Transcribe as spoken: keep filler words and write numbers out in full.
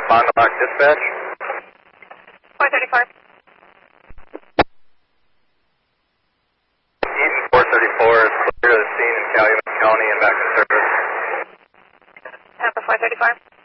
Fond du Lac Dispatch. four thirty-four. East four thirty-four is clear to the scene in Calumet County and back to service. Tampa four thirty-four.